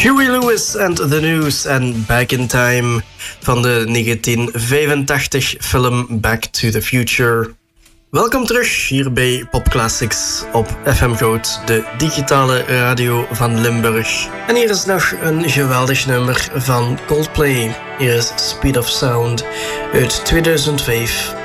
Huey Lewis and the News en Back in Time van de 1985 film Back to the Future. Welkom terug hier bij Pop Classics op FM Goat, de digitale radio van Limburg. En hier is nog een geweldig nummer van Coldplay. Hier is Speed of Sound uit 2005.